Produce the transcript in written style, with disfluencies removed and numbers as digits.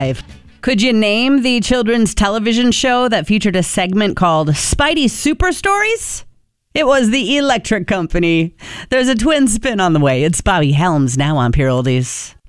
Could you name the children's television show that featured a segment called Spidey Super Stories? It was the Electric Company. There's a twin spin on the way. It's Bobby Helms now on Pure Oldies.